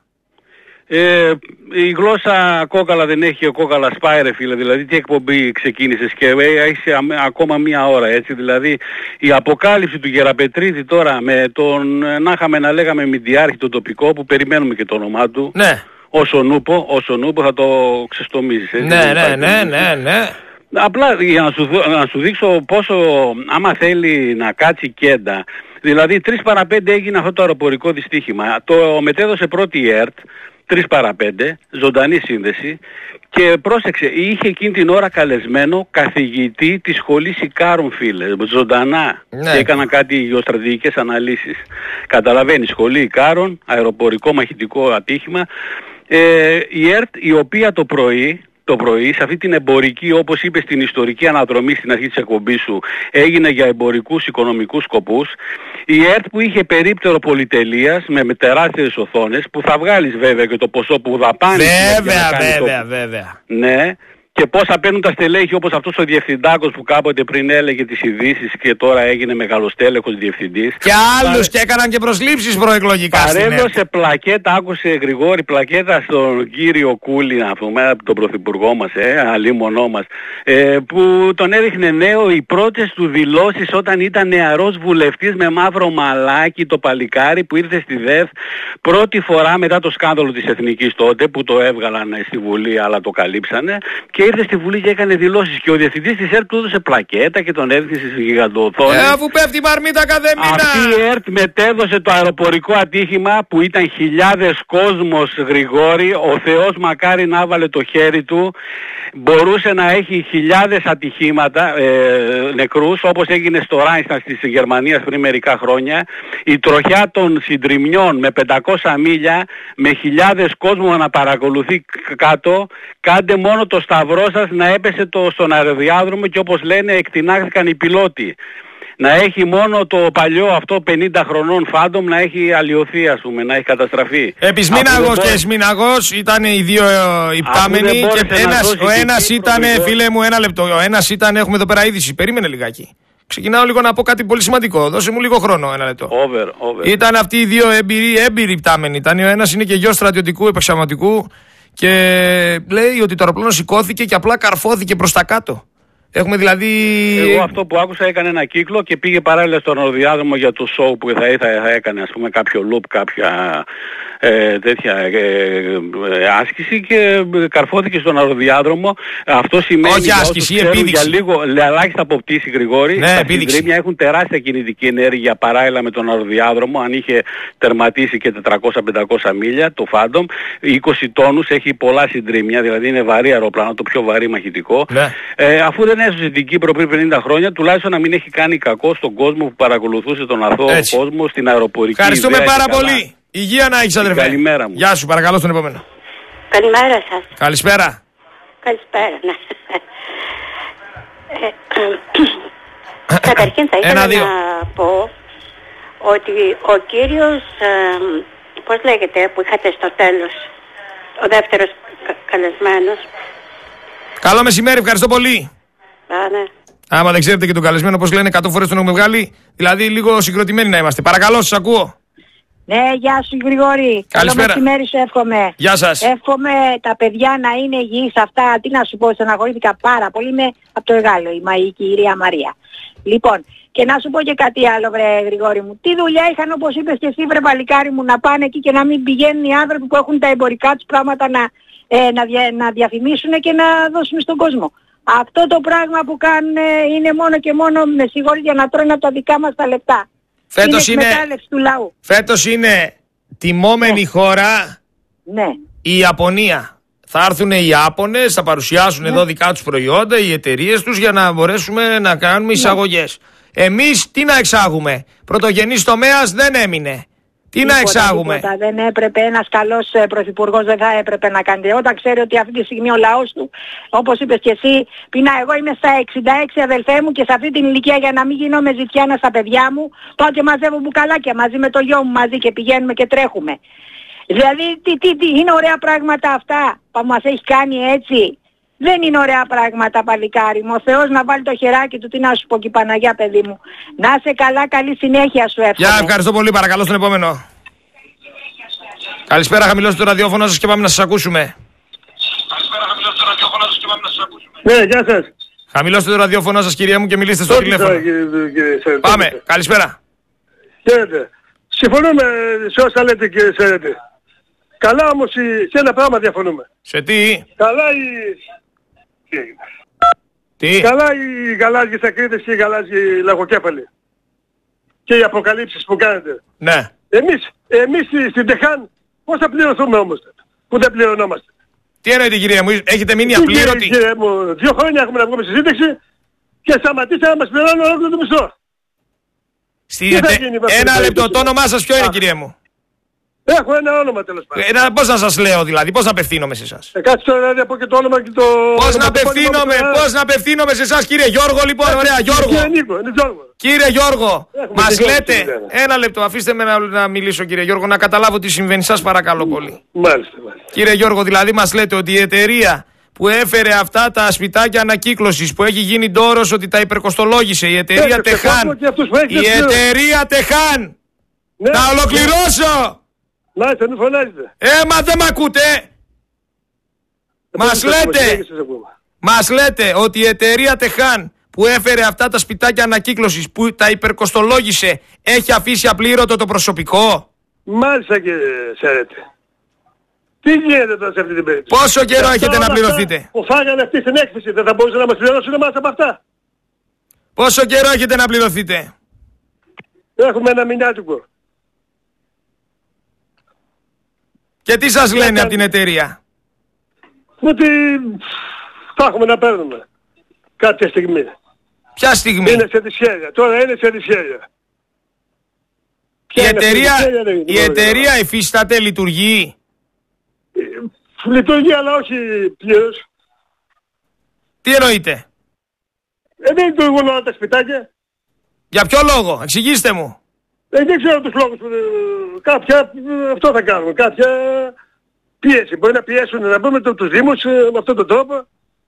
Ε, η γλώσσα κόκαλα δεν έχει, ο κόκαλα σπάει ρε φίλε, δηλαδή τι εκπομπή ξεκίνησες και έχεις ακόμα μία ώρα έτσι, δηλαδή η αποκάλυψη του Γεραπετρίδη τώρα με τον, να είχαμε να λέγαμε Μηντιάρχη το τοπικό που περιμένουμε και το όνομά του. Ναι. Όσο νούπο, όσο νούπο θα το ξεστομίζεις έτσι. Ναι, ναι, ναι, ναι, ναι. Απλά για να σου, να σου δείξω πόσο άμα θέλει να κάτσει κέντα. Δηλαδή τρεις παρά πέντε έγινε αυτό το αεροπορικό δυστύχημα. Το μετέδωσε πρώτη η ΕΡΤ, τρεις παρά πέντε, ζωντανή σύνδεση και πρόσεξε, είχε εκείνη την ώρα καλεσμένο καθηγητή της σχολής Ικάρων φίλε, ζωντανά ναι. Και έκανα κάτι γεωστρατηγικές αναλύσεις. Καταλαβαίνεις, σχολή Ικάρων, αεροπορικό μαχητικό ατύχημα. Ε, η ΕΡΤ η οποία το πρωί το πρωί, σε αυτή την εμπορική, όπως είπε στην ιστορική αναδρομή στην αρχή της εκπομπής σου, έγινε για εμπορικούς οικονομικούς σκοπούς. Η ΕΡΤ που είχε περίπτερο πολυτελείας με, με τεράστιες οθόνες, που θα βγάλεις βέβαια και το ποσό που δαπάνεις. Βέβαια, βέβαια, το... βέβαια. Ναι. Και πόσα παίρνουν τα στελέχη όπως αυτός ο διευθυντάκος που κάποτε πριν έλεγε τις ειδήσεις και τώρα έγινε μεγαλοστέλεχος διευθυντής. Και άλλους Παρέ... και έκαναν και προσλήψεις προεκλογικά. Παρέδωσε πλακέτα, άκουσε Γρηγόρη, πλακέτα στον κύριο Κούλη, να πούμε, τον πρωθυπουργό μας, ε, αλίμονό μας, ε, που τον έδειχνε νέο οι πρώτες του δηλώσεις όταν ήταν νεαρός βουλευτής με μαύρο μαλάκι, το παλικάρι που ήρθε στη ΔΕΘ πρώτη φορά μετά το σκάνδαλο της Εθνικής τότε που το έβγαλαν στη Βουλή αλλά το καλύψανε. Και ήρθε στη Βουλή και έκανε δηλώσεις και ο διευθυντής της ΕΡΤ του έδωσε πλακέτα και τον έδειξε στις γιγαντοοθόνες. Ε, αφού πέφτει η μαρμίτα κάθε μήνα. Αυτή η ΕΡΤ μετέδωσε το αεροπορικό ατύχημα που ήταν χιλιάδες κόσμος Γρηγόρη, ο Θεός μακάρι να έβαλε το χέρι του, μπορούσε να έχει χιλιάδες ατυχήματα, ε, νεκρούς όπως έγινε στο Ράινσταν της Γερμανίας πριν μερικά χρόνια, η τροχιά των συντριμιών με πεντακόσια μίλια με χιλιάδες κόσμο να παρακολουθεί κάτω, κάντε μόνο το σταυρό σας να έπεσε το, στον αεροδιάδρομο και όπως λένε εκτινάχθηκαν οι πιλότοι. Να έχει μόνο το παλιό αυτό πενήντα χρονών Phantom να έχει αλλοιωθεί ας πούμε, να έχει καταστραφεί. Επισμήναγος και εσμήναγος ήταν οι δύο υπτάμενοι και ένας, ο ένας ήταν, φίλε μου ένα λεπτό, ο ένας ήταν, έχουμε εδώ πέρα είδηση, περίμενε λιγάκι. Ξεκινάω λίγο να πω κάτι πολύ σημαντικό, δώσε μου λίγο χρόνο, ένα λεπτό. Over, over. Ήταν αυτοί οι δύο έμπειροι, έμπειροι υπτάμενοι, ήταν, ο ένας είναι και γιος στρατιωτικού επεξαματικού. Και λέει ότι το αεροπλάνο σηκώθηκε και απλά καρφώθηκε προς τα κάτω. Έχουμε δηλαδή... Εγώ αυτό που άκουσα έκανε ένα κύκλο και πήγε παράλληλα στον αεροδιάδρομο για το show που θα, θα, θα έκανε ας πούμε κάποιο loop, κάποια ε, τέτοια ε, ε, άσκηση και καρφώθηκε στον αεροδιάδρομο. Αυτό σημαίνει... Όχι άσκηση, επίδειξη. Για λίγο, ελάχιστα από πτήση Γρηγόρη, ναι, τα συντρίμμια έχουν τεράστια κινητική ενέργεια παράλληλα με τον αεροδιάδρομο. Αν είχε τερματίσει και τετρακόσια με πεντακόσια μίλια το Phantom, είκοσι τόνους, έχει πολλά συντρίμμια, δηλαδή είναι βαρύ αεροπλάνο, το πιο βαρύ μαχητικό. Ναι. Ε, αφού δεν έσωσε την Κύπρο πριν πενήντα χρόνια, τουλάχιστον να μην έχει κάνει κακό στον κόσμο που παρακολουθούσε τον αθώο Έτσι. κόσμο στην αεροπορική. Ευχαριστούμε πάρα πολύ. Υγεία να έχεις αδερφέ. Καλημέρα μου. Γεια σου, παρακαλώ στον επόμενο. Καλημέρα σας. Καλησπέρα. Καλησπέρα, ναι. ε, καταρχήν θα ήθελα Ένα, να πω ότι ο κύριος, ε, πώς λέγεται, που είχατε στο τέλος, ο δεύτερος κα, καλεσμένος. Καλό μεσημέρι, ευχαριστώ πολύ. Α, ναι. Άμα δεν ξέρετε και τον καλεσμένο, πώς λένε, εκατό φορές τον έχουμε βγάλει. Δηλαδή, λίγο συγκροτημένοι να είμαστε. Παρακαλώ, σας ακούω. Ναι, γεια σου Γρηγόρη. Καλησπέρα. Καλό μεσημέρι σου εύχομαι. Γεια σας. Εύχομαι τα παιδιά να είναι υγιείς αυτά. Τι να σου πω, στεναχωρήθηκα πάρα πολύ. Είμαι από το Εγάλο, η Μαΐ, η κυρία Μαρία. Λοιπόν, και να σου πω και κάτι άλλο, βρε Γρηγόρη μου. Τι δουλειά είχαν, όπως είπες και εσύ, βρε παλικάρι μου, να πάνε εκεί και να μην πηγαίνουν οι άνθρωποι που έχουν τα εμπορικά τους πράγματα να, ε, να, δια, να διαφημίσουν και να δώσουν στον κόσμο. Αυτό το πράγμα που κάνουν είναι μόνο και μόνο, με συγχωρείτε, για να τρώνε από τα δικά μας τα λεπτά. Φέτος είναι, είναι, του λαού. φέτος είναι τιμόμενη ναι. χώρα ναι. η Ιαπωνία. Θα έρθουν οι Ιάπωνες, θα παρουσιάσουν ναι. εδώ δικά τους προϊόντα, οι εταιρείες τους, για να μπορέσουμε να κάνουμε εισαγωγές. Ναι. Εμείς τι να εξάγουμε? Πρωτογενής τομέας δεν έμεινε. Τι τίποτα, να εξάγουμε? Τίποτα. Δεν έπρεπε, ένας καλός ε, πρωθυπουργός δεν θα έπρεπε να κάνει. Όταν ξέρει ότι αυτή τη στιγμή ο λαός του, όπως είπες και εσύ, πεινά. Εγώ είμαι στα εξήντα έξι αδελφέ μου και σε αυτή την ηλικία, για να μην γίνω με ζητιάνα στα παιδιά μου, πάω και μαζεύω μπουκαλάκια μαζί με το γιο μου μαζί και πηγαίνουμε και τρέχουμε. Δηλαδή τι, τι, τι, είναι ωραία πράγματα αυτά που μας έχει κάνει έτσι? Δεν είναι ωραία πράγματα, παλικάρι μου. Ο Θεός να βάλει το χεράκι του, τι να σου πω και η Παναγιά, παιδί μου. Να είσαι καλά, καλή συνέχεια σου εύχομαι. Γεια, ευχαριστώ πολύ, παρακαλώ στον επόμενο. Καλησπέρα, χαμηλώστε το ραδιόφωνο σας και πάμε να σας ακούσουμε. Καλησπέρα, χαμηλώστε το ραδιόφωνο σας και πάμε να σας ακούσουμε. Ναι, γεια σας. Χαμηλώστε το ραδιόφωνο σας, κυρία μου, και μιλήστε στο τηλέφωνο. Πάμε, καλησπέρα. Χαίρετε. Συμφωνούμε σε όσα λέτε, κύριε Σέρετε. Καλά όμως σε ένα πράγμα διαφωνούμε. Σε τι? Καλά η... Τι? Καλά οι γαλάζιες ακρίτες και οι γαλάζιοι λαγοκέφαλοι. Και οι αποκαλύψεις που κάνετε. Ναι. Εμείς, εμείς στην Τεχάν πώς θα πληρωθούμε όμως, που δεν πληρωνόμαστε? Τι εννοείται, κυρία μου, έχετε μείνει απλήρωτοι? Κύριε μου, δύο χρόνια έχουμε να βγούμε στη σύνταξη και σταματήσατε να μας πληρώνουν όλο το μισθό. Στη... Ένα λεπτό, το όνομά σας ποιο είναι, κυρία μου? Έχω ένα όνομα, τέλος πάντων. Ένα, πώς να σας λέω δηλαδή, πώς να απευθύνομαι σε εσάς? Ε, κάτσε τώρα να πω και το όνομα και το... Πώς να απευθύνομαι, πώς να απευθύνομαι σε εσάς, κύριε Γιώργο, λοιπόν, ε, ωραία, Γιώργο. Κύριε Νίκο, είναι Γιώργο. Κύριε Γιώργο, Έχουμε μας λέτε, Γιώργο, ένα λεπτό, αφήστε με να, να μιλήσω, κύριε Γιώργο, να καταλάβω τι συμβαίνει, σας παρακαλώ πολύ. Μάλιστα, μάλιστα. Κύριε Γιώργο, δηλαδή μας λέτε ότι η εταιρεία που έφερε αυτά τα σπιτάκια ανακύκλωσης, που έχει γίνει ντόρος ότι τα υπερκοστολόγησε, η εταιρεία Τεχάν, η εταιρεία Τεχάν, ναι, να ολοκληρώσω! Μάλιστα, μην φωνάζετε. Ε, μα δεν μ' ακούτε! Μας λέτε, μας λέτε ότι η εταιρεία Τεχάν που έφερε αυτά τα σπιτάκια ανακύκλωσης, που τα υπερκοστολόγησε, έχει αφήσει απλήρωτο το προσωπικό. Μάλιστα, κύριε Σέρετε. Τι γίνεται τώρα σε αυτή την περίπτωση? Πόσο καιρό έχετε να πληρωθείτε? Που φάγανε αυτή στην έκθεση, δεν θα μπορούσαν να μας πληρώσουν εμάς από αυτά? Πόσο καιρό έχετε να πληρωθείτε? Έχουμε ένα μηνιάτικο. Και τι σας λένε από την εταιρεία? Ότι θα έχουμε να παίρνουμε κάποια στιγμή. Ποια στιγμή? Είναι σε δυσχέρεια. Τώρα είναι σε δυσχέρεια. Η εταιρεία, η εταιρεία υφίσταται, λειτουργεί? Ε, λειτουργεί, αλλά όχι πλήρως. Τι εννοείτε? Ε, δεν λειτουργούν όλα τα σπιτάκια. Για ποιο λόγο? Εξηγήστε μου. Ε, δεν ξέρω τους λόγους. Κάποια, αυτό θα κάνουμε. Κάποια πίεση. Μπορεί να πιέσουν, να πούμε, τους Δήμους με αυτόν τον τρόπο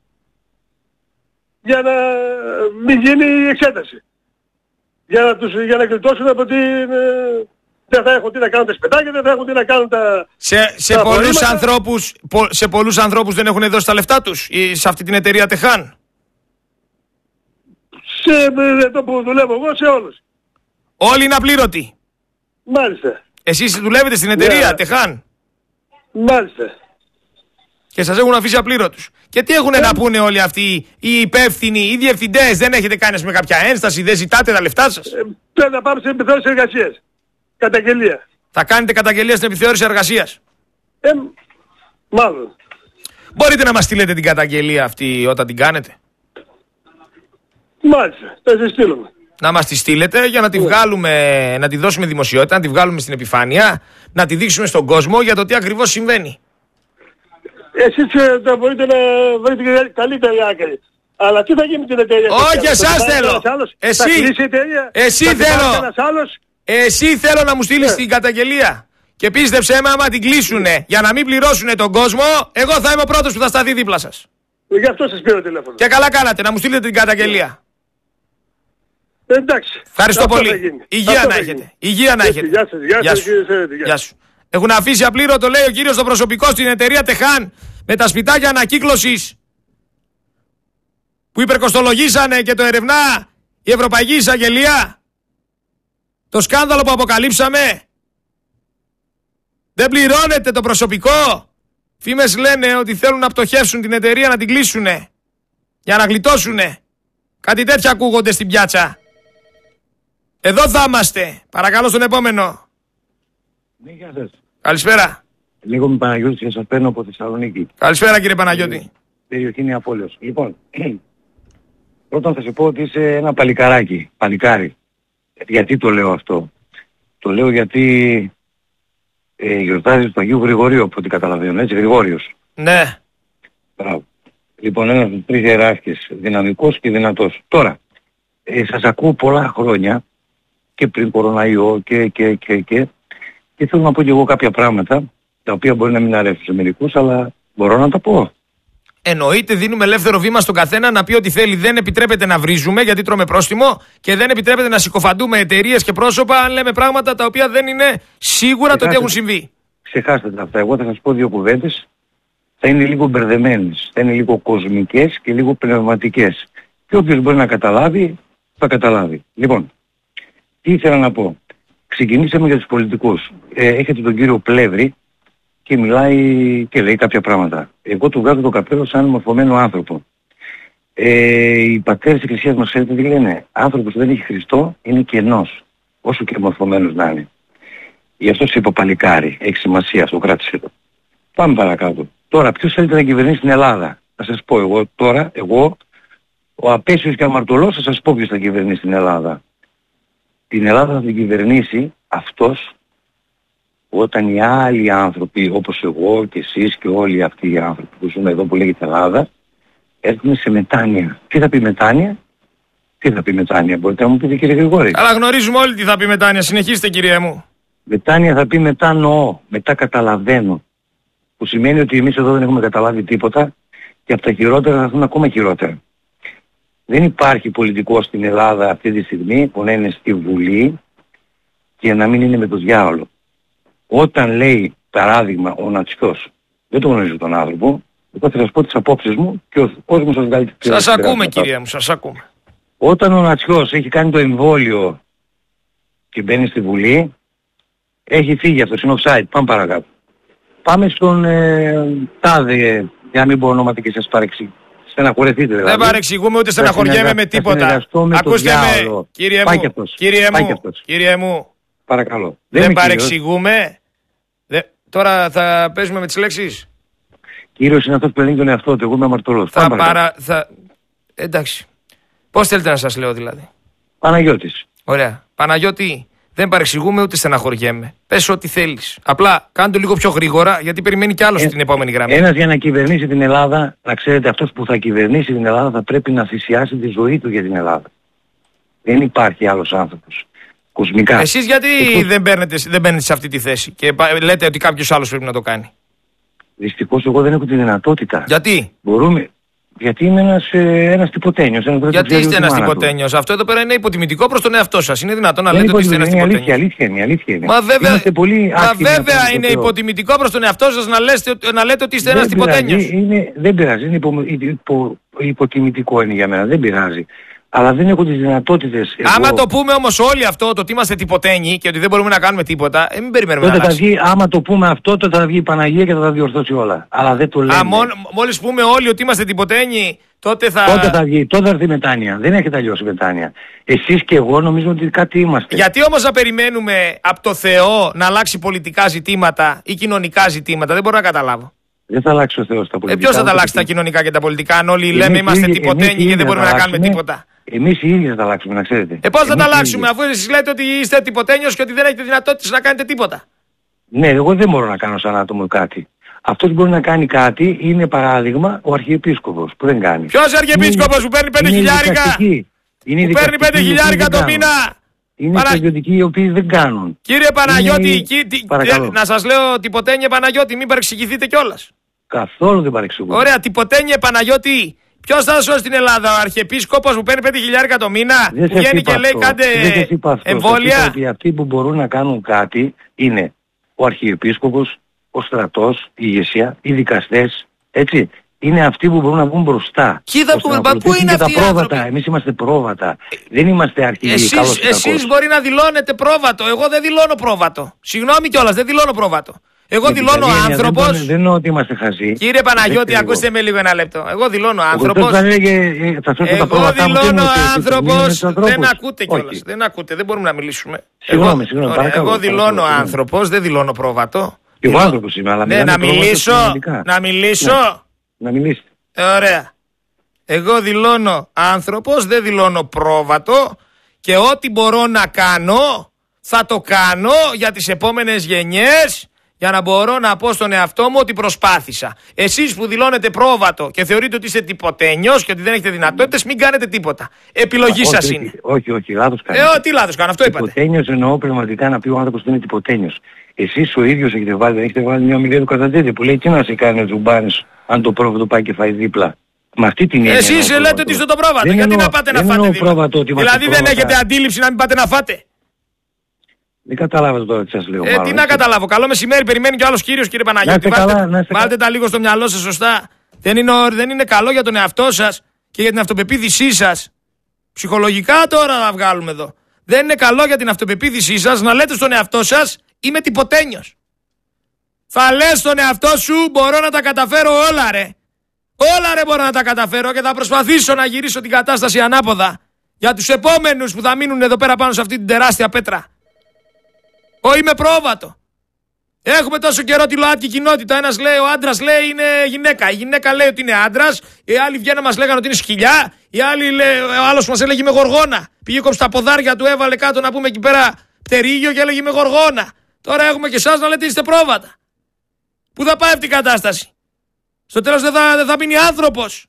για να μην γίνει η εξέταση. Για να, τους, για να γλιτώσουν από την... Δεν θα έχουν τι να κάνουν τα σπιτάκια, δεν θα έχουν τι να κάνουν τα... Σε, σε, τα πολλούς ανθρώπους, πο, σε πολλούς ανθρώπους δεν έχουν δώσει τα λεφτά τους σε αυτή την εταιρεία Τεχάν? Σε εδώ που δουλεύω εγώ, σε όλους. Όλοι είναι απλήρωτοι? Μάλιστα. Εσείς δουλεύετε στην εταιρεία yeah. Τεχάν? Μάλιστα. Και σας έχουν αφήσει απλήρωτους. Και τι έχουν ε... να πούνε όλοι αυτοί οι υπεύθυνοι, οι διευθυντές? Δεν έχετε κάνει με κάποια ένσταση, δεν ζητάτε τα λεφτά σας? Ε, πρέπει να πάμε στην επιθεώρηση εργασίας. Καταγγελία. Θα κάνετε καταγγελία στην επιθεώρηση εργασίας? Ε, μάλλον. Μπορείτε να μας στείλετε την καταγγελία αυτή όταν την κάνετε? Μάλιστα, θα τη στείλουμε. Να μας τη στείλετε για να τη βγάλουμε, να τη δώσουμε δημοσιότητα, να τη βγάλουμε στην επιφάνεια, να τη δείξουμε στον κόσμο για το τι ακριβώς συμβαίνει. Εσείς θα μπορείτε να βρείτε καλύτερη άκρη. Αλλά τι θα γίνει με την εταιρεία? Όχι, εσάς θέλω. Εσύ, εσύ θέλω. Εσύ θέλω να μου στείλεις την καταγγελία. Και πίστεψέ με, άμα την κλείσουνε για να μην πληρώσουνε τον κόσμο, εγώ θα είμαι ο πρώτος που θα σταθεί δίπλα σας. Γι' αυτό σας πήρω τηλέφωνο. Και καλά κάνατε, να μου στείλετε την καταγγελία. Εντάξει. Ευχαριστώ Αυτό πολύ. Υγεία να έχετε. Υγεία να έχετε. Γεια σας, γεια σας, κύριε Σερέτη. Γεια σου. Έχουν αφήσει απλήρωτο, λέει ο κύριος, στο προσωπικό στην εταιρεία Τεχάν με τα σπιτάκια ανακύκλωσης που υπερκοστολογήσανε και το ερευνά η Ευρωπαϊκή Εισαγγελία. Το σκάνδαλο που αποκαλύψαμε. Δεν πληρώνεται το προσωπικό. Φήμες λένε ότι θέλουν να πτωχεύσουν την εταιρεία, να την κλείσουνε για να γλιτώσουνε. Κάτι τέτοια ακούγονται στην πιάτσα. Εδώ θα είμαστε. Παρακαλώ στον επόμενο. Ναι, γεια σας. Καλησπέρα. Λίγο με Παναγιώτη και σας παίρνω από Θεσσαλονίκη. Καλησπέρα κύριε Παναγιώτη. Περιοχή Νεαπόλεως. Λοιπόν, πρώτον θα σε πω ότι είσαι ένα παλικαράκι. Παλικάρι. Γιατί το λέω αυτό? Το λέω γιατί ε, γιορτάζεις του Αγίου Γρηγορίου, από ό,τι καταλαβαίνω, έτσι, Γρηγόριος. Ναι. Μπράβο. Λοιπόν, ένας από τους τρεις ιεράρχες, δυναμικός και δυνατός. Τώρα, ε, σας ακούω πολλά χρόνια και πριν κοροναϊό και και και και και θέλω να πω και εγώ κάποια πράγματα τα οποία μπορεί να μην αρέσουν σε μερικούς, αλλά μπορώ να τα πω. Εννοείται, δίνουμε ελεύθερο βήμα στον καθένα να πει ό,τι θέλει. Δεν επιτρέπεται να βρίζουμε γιατί τρώμε πρόστιμο και δεν επιτρέπεται να συκοφαντούμε εταιρείες και πρόσωπα αν λέμε πράγματα τα οποία δεν είναι σίγουρα το ότι έχουν συμβεί. Ξεχάστε τα αυτά. Εγώ θα σας πω δύο κουβέντες. Θα είναι λίγο μπερδεμένες, θα είναι λίγο κοσμικές και λίγο πνευματικές. Και όποιος μπορεί να καταλάβει, θα καταλάβει. Λοιπόν, τι ήθελα να πω. Ξεκινήσαμε για τους πολιτικούς. Ε, έχετε τον κύριο Πλεύρη και μιλάει και λέει κάποια πράγματα. Εγώ του βγάζω το καπέλο σαν μορφωμένο άνθρωπο. Ε, οι πατέρες της Εκκλησίας μας, ξέρετε τι λένε? Άνθρωπος που δεν έχει Χριστό είναι κενός, όσο και μορφωμένος να είναι. Γι' αυτό σε είπα παλικάρι, έχει σημασία αυτό, κράτησε το. Πάμε παρακάτω. Τώρα, ποιος θέλετε να κυβερνήσει την Ελλάδα? Θα σας πω εγώ τώρα, εγώ, ο απέσιος και αμαρτωλός, θα σας πω ποιος θα κυβερνήσει την Ελλάδα. Την Ελλάδα θα την κυβερνήσει αυτός όταν οι άλλοι άνθρωποι, όπως εγώ και εσείς και όλοι αυτοί οι άνθρωποι που ζουν εδώ που λέγεται Ελλάδα, έρθουν σε μετάνοια. Τι θα πει μετάνοια? Τι θα πει μετάνοια? Μπορείτε να μου πείτε κύριε Γρηγόρη? Αλλά γνωρίζουμε όλοι τι θα πει μετάνοια. Συνεχίστε κύριε μου. Μετάνοια θα πει μετά νοώ, μετά καταλαβαίνω. Που σημαίνει ότι εμείς εδώ δεν έχουμε καταλάβει τίποτα και από τα χειρότερα θα έρθουν ακόμα χειρότερα. Δεν υπάρχει πολιτικός στην Ελλάδα αυτή τη στιγμή που να είναι στη Βουλή και να μην είναι με το διάολο. Όταν λέει παράδειγμα ο Νατσιός, δεν τον γνωρίζω τον άνθρωπο, εγώ θα σας πω τις απόψεις μου και ο κόσμος σας βγάλει τις Σας ακούμε κύριε μου, σας ακούμε. Όταν ο Νατσιός έχει κάνει το εμβόλιο και μπαίνει στη Βουλή, έχει φύγει αυτός, είναι offside, πάμε παρακάτω. Πάμε στον ε, τάδε, για να μην πω ονόματα και σας παρεξηγήσω. Στεναχωρεθείτε δηλαδή. Δεν παρεξηγούμε ούτε στεναχωριέμαι με τίποτα. Με ακούστε με, κύριε μου, κύριε μου, κύριε μου. Παρακαλώ. Δεν, δεν παρεξηγούμε. Δε... Τώρα θα παίζουμε με τις λέξεις. Κύριος είναι αυτός που ελέγχει τον εαυτό του, εγώ είμαι αμαρτωλός. Θα παρα... θα... Εντάξει. Πώς θέλετε να σας λέω δηλαδή? Παναγιώτης. Ωραία. Παναγιώτη, δεν παρεξηγούμε ούτε στεναχωριέμαι. Πες ό,τι θέλεις. Απλά κάνε το λίγο πιο γρήγορα γιατί περιμένει κι άλλος ε, στην επόμενη γραμμή. Ένας για να κυβερνήσει την Ελλάδα, να ξέρετε, αυτός που θα κυβερνήσει την Ελλάδα θα πρέπει να θυσιάσει τη ζωή του για την Ελλάδα. Δεν υπάρχει άλλος άνθρωπος. Κοσμικά. Εσείς γιατί Εκτός... δεν, παίρνετε, δεν μπαίνετε σε αυτή τη θέση και λέτε ότι κάποιος άλλος πρέπει να το κάνει? Δυστυχώς εγώ δεν έχω τη δυνατότητα. Γιατί? Μπορούμε... Γιατί είμαι ένας, ε, ένας τυποτένιος. Ένας Γιατί είστε ένας τυποτένιος? Αυτό εδώ πέρα είναι υποτιμητικό προς τον εαυτό σας. Είναι δυνατόν να λέτε ότι είστε ένας τυποτένιος? Αλήθεια, αλήθεια είναι, αλήθεια είναι. Μα βέβαια, μα βέβαια είναι υποτιμητικό προς τον εαυτό σας να, λέστε, να λέτε ότι είστε ένας τυποτένιος. Είναι, δεν πειράζει, είναι υπο, υπο, υποτιμητικό είναι για μένα, δεν πειράζει. Αλλά δεν έχω τις δυνατότητες. Εγώ... Άμα το πούμε όμως όλοι αυτό, το ότι είμαστε τυποτένιοι και ότι δεν μπορούμε να κάνουμε τίποτα, ε, μην περιμένουμε τότε να αλλάξει. Βγει, άμα το πούμε αυτό, τότε θα βγει η Παναγία και θα τα διορθώσει όλα. Αλλά δεν το λέμε. Α, μόλ, μόλις πούμε όλοι ότι είμαστε τυποτένιοι, τότε θα... Τότε θα βγει, τότε θα έρθει η μετάνοια. Δεν έχετε αλλιώσει η μετάνοια. Εσείς και εγώ νομίζω ότι κάτι είμαστε. Γιατί όμως να περιμένουμε από το Θεό να αλλάξει πολιτικά ζητήματα ή κοινωνικά ζητήματα? Δεν μπορώ να καταλάβω. Δεν θα αλλάξει ο Θεός τα πολιτικά. Ε, ποιος θα τα αλλάξει τα κοινωνικά και τα πολιτικά, αν όλοι λέμε είμαστε τυποτένιοι και δεν μπορούμε να κάνουμε τίποτα? Εμείς οι ίδιοι θα τα αλλάξουμε, να ξέρετε. Ε, πώς θα τα αλλάξουμε, αφού εσείς λέτε ότι είστε τυποτένιος και ότι δεν έχετε δυνατότητες να κάνετε τίποτα? Ναι, εγώ δεν μπορώ να κάνω σαν άτομο κάτι. Αυτός που μπορεί να κάνει κάτι είναι παράδειγμα ο Αρχιεπίσκοπος που δεν κάνει. Ποιος Αρχιεπίσκοπος που παίρνει πέντε χιλιάρικα? Που παίρνει πέντε χιλιάρικα το μήνα? Είναι στρατιωτικοί οι οποίοι δεν κάνουν. Κύριε Παναγιώτη, είναι... τι... να σας λέω τυποτένιε Παναγιώτη, μην παρεξηγηθείτε κιόλας. Καθόλου δεν παρεξηγούμε. Ωραία, τυποτένιε Παναγιώτη, Ποιος θα σώσει την Ελλάδα, ο Αρχιεπίσκοπος που παίρνει πέντε χιλιάρικα το μήνα, Δεν που βγαίνει και λέει κάντε εμβόλια. Ότι αυτοί που μπορούν να κάνουν κάτι είναι ο Αρχιεπίσκοπος, ο στρατός, η ηγεσία, οι δικαστές, έτσι. Είναι αυτοί που μπορούν να βγουν μπροστά. Κοίτα που, μα, πού είναι αυτοί οι πρόβατα. Εμείς είμαστε πρόβατα. Δεν είμαστε αρχηγοί. Εσείς, εσείς μπορεί να δηλώνετε πρόβατο. Εγώ δεν δηλώνω πρόβατο. Συγγνώμη κιόλας, δεν δηλώνω πρόβατο. Εγώ δηλώνω άνθρωπος. Δεν, δεν εννοώ ότι είμαστε χαζοί. Κύριε Παναγιώτη, ακούστε με λίγο ένα λεπτό. Εγώ δηλώνω άνθρωπος. Θα λέγε, θα Εγώ δηλώνω άνθρωπος. Δεν ακούτε κιόλας. Δεν ακούτε, δεν μπορούμε να μιλήσουμε. Συγγνώμη, συγγνώμη. Εγώ δηλώνω άνθρωπος, δεν δηλώνω πρόβατο. Και εγώ άνθρωπος είμαι, αλλά ναι, να μιλήσω. Να μιλήσω. Να μιλήσετε. Ωραία. Εγώ δηλώνω άνθρωπος, δεν δηλώνω πρόβατο και ό,τι μπορώ να κάνω θα το κάνω για τις επόμενες γενιές, για να μπορώ να πω στον εαυτό μου ότι προσπάθησα. Εσείς που δηλώνετε πρόβατο και θεωρείτε ότι είστε τυποτένιος και ότι δεν έχετε δυνατότητες, μην κάνετε τίποτα. Επιλογή Α, σας όχι, είναι. Όχι, όχι, λάθος κάνετε. Ε, τι λάθος κάνω, αυτό είπατε. Τυποτένιος εννοώ πνευματικά να πει ο άνθρωπος ότι είναι τυποτένιος. Εσείς ο ίδιος έχετε βάλει, δεν έχετε βάλει μια ομιλία του Κωνσταντίνου που λέει τι να σε κάνει ο Τζουμπάνης αν το πρόβατο πάει και φάει δίπλα. Με αυτή την έννοια. Εσείς λέτε ότι είστε το πρόβατο, γιατί εννοώ, να πάτε να φάτε δίπλα. Πρόβατο, δηλαδή δεν έχετε αντίληψη να μην πάτε να φάτε. Δεν καταλάβατε τώρα τι σας λέω. Ε, μάλλον, τι έτσι. Να καταλάβω. Καλό μεσημέρι, περιμένει και ο άλλος κύριος, κύριε Παναγιώτη. Βάλτε, καλά, βάλτε τα λίγο στο μυαλό σας σωστά. Δεν είναι, δεν είναι καλό για τον εαυτό σας και για την αυτοπεποίθησή σας. Ψυχολογικά τώρα να βγάλουμε εδώ. Δεν είναι καλό για την αυτοπεποίθησή σας να λέτε στον εαυτό σας είμαι τυποτένιος. Θα λες στον εαυτό σου μπορώ να τα καταφέρω όλα ρε. Όλα ρε μπορώ να τα καταφέρω και θα προσπαθήσω να γυρίσω την κατάσταση ανάποδα για τους επόμενους που θα μείνουν εδώ πέρα πάνω σε αυτή την τεράστια πέτρα. Ω είμαι πρόβατο. Έχουμε τόσο καιρό τη ΛΟΑΤΚΙ κοινότητα. Ένας λέει ο άντρας λέει είναι γυναίκα. Η γυναίκα λέει ότι είναι άντρας. Οι άλλοι βγαίνουν μας λέγανε ότι είναι σκυλιά. Οι άλλοι λέει, ο άλλος μας έλεγε είμαι γοργόνα. Πήγε κόψε τα ποδάρια του, έβαλε κάτω να πούμε εκεί πέρα πτερίγιο και έλεγε είμαι γοργόνα. Τώρα έχουμε και εσάς να λέτε είστε πρόβατα. Πού θα πάει αυτή η κατάσταση? Στο τέλος δεν θα, δεν θα μείνει άνθρωπος.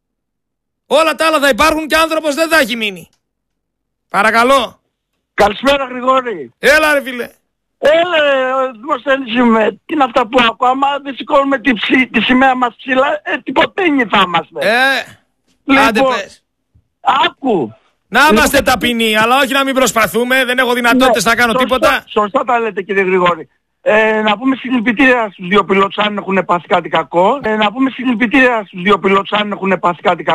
Όλα τα άλλα θα υπάρχουν και άνθρωπος δεν θα έχει μείνει. Παρακαλώ. Καλησπέρα Γρηγόρη. Έλα ρε φίλε. Έλα ρε, δημοσιονίζουμε. Τι είναι αυτά που ακούω. Άμα δεν σηκώνουμε τη, ψη, τη σημαία μας ψηλά, ε, τυποτένιοι θα είμαστε. Ε, λοιπόν, άντε πες. Άκου. Να είμαστε λοιπόν, ταπεινοί, αλλά όχι να μην προσπαθούμε. Δεν έχω δυνατότητες ναι, να κάνω σωστά, τίποτα. Σωστά τα λέτε κύριε Γρηγόρη. Ε, να πούμε συλληπιτήρια στους δύο πιλότους αν έχουν πάθει κάτι κακό. Ε, να πούμε συλληπιτήρια στους δύο πιλότους αν έχουν πάθει κάτι κακό.